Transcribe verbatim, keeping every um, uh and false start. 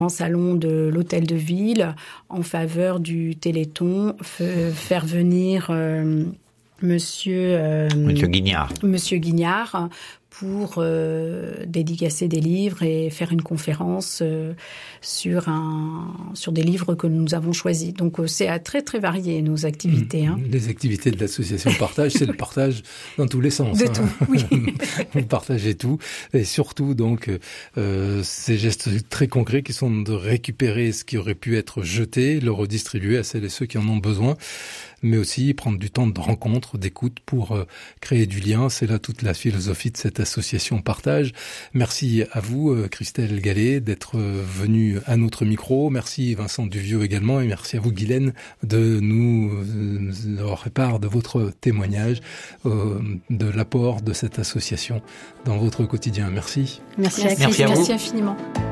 en salon de l'hôtel de ville en faveur du Téléthon, f- faire venir euh, Monsieur, euh, Monsieur Guignard. Monsieur Guignard pour euh, dédicacer des livres et faire une conférence euh, sur un sur des livres que nous avons choisis. Donc euh, c'est très très varié nos activités. Hein. Les activités de l'association Partage, c'est le partage dans tous les sens. De hein. tout, oui. Vous partagez tout et surtout donc euh, ces gestes très concrets qui sont de récupérer ce qui aurait pu être jeté, le redistribuer à celles et ceux qui en ont besoin, mais aussi prendre du temps de rencontre, d'écoute pour euh, créer du lien. C'est là toute la philosophie de cette association Partage. Merci à vous, euh, Christelle Gallet, d'être euh, venue à notre micro. Merci Vincent Duvieux également, et merci à vous, Guylaine, de nous euh, avoir fait part de votre témoignage, euh, de l'apport de cette association dans votre quotidien. Merci. Merci, Merci, merci, à vous. merci infiniment.